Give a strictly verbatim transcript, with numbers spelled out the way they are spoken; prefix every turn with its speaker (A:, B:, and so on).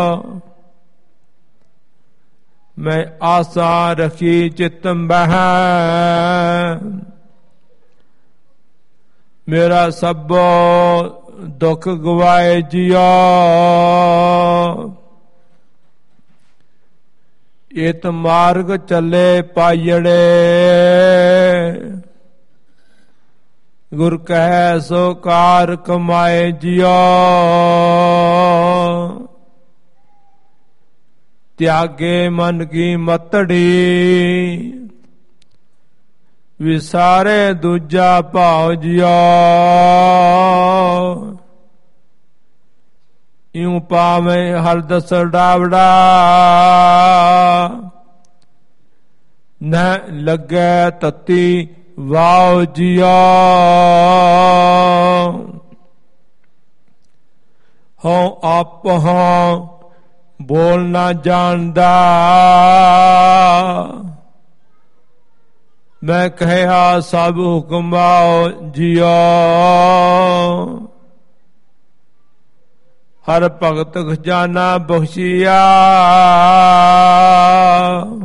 A: मैं आशा रखी चित बह, मेरा सबो दुख गवाए जिया। इत मार्ग चले पायड़े, गुर कह सो कार कमाए जिया। त्यागे मन की मतड़ी, विसारे दूजा भाव जिया। यूं पावे हर दस डावड़ा, न लगे तती वाव जिया। हो आप हों बोल ना जानदा, मैं कहा सब हुक्म आओ जिया। हर भगत खजाना बख्शिया,